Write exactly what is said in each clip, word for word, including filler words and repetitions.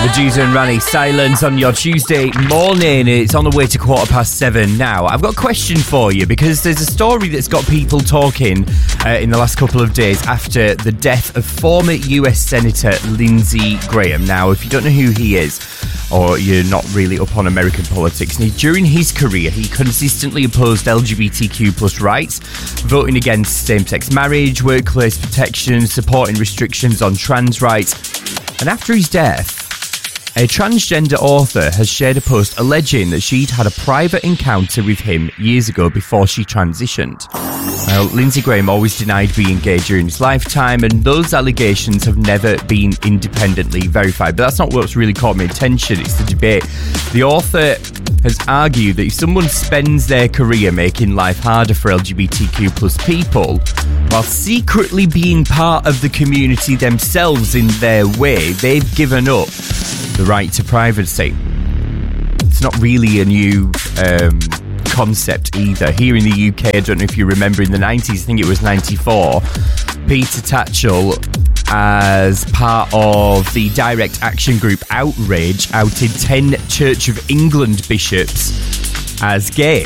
Medusa and Rani, Silence on your Tuesday morning. It's on the way to quarter past seven now. I've got a question for you because there's a story that's got people talking uh, in the last couple of days after the death of former U S Senator Lindsey Graham. Now, if you don't know who he is, or you're not really up on American politics, during his career, he consistently opposed L G B T Q plus rights, voting against same-sex marriage, workplace protection, supporting restrictions on trans rights. And after his death, a transgender author has shared a post alleging that she'd had a private encounter with him years ago before she transitioned. Well, Lindsey Graham always denied being gay during his lifetime, and those allegations have never been independently verified. But that's not what's really caught my attention, it's the debate. The author has argued that if someone spends their career making life harder for L G B T Q plus people, while secretly being part of the community themselves in their way, they've given up the right to privacy. It's not really a new um, concept either. Here in the U K, I don't know if you remember, in the nineties, I think it was ninety-four, Peter Tatchell, as part of the direct action group Outrage, outed ten Church of England bishops as gay,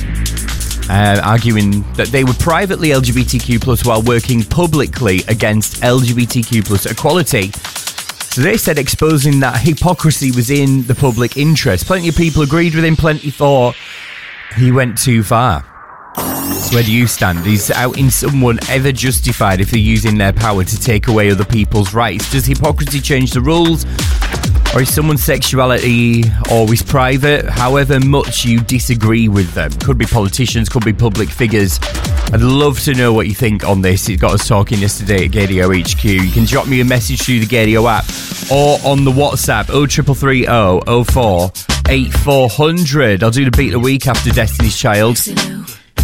uh, arguing that they were privately L G B T Q plus while working publicly against L G B T Q plus equality. So they said exposing that hypocrisy was in the public interest. Plenty of people agreed with him, plenty thought he went too far. So where do you stand? Is outing someone ever justified if they're using their power to take away other people's rights? Does hypocrisy change the rules? Or is someone's sexuality always private, however much you disagree with them? Could be politicians, could be public figures. I'd love to know what you think on this. It got us talking yesterday at Gadio H Q. You can drop me a message through the Gadio app or on the WhatsApp oh three three three oh oh four eight four hundred. I'll do the beat of the week after Destiny's Child.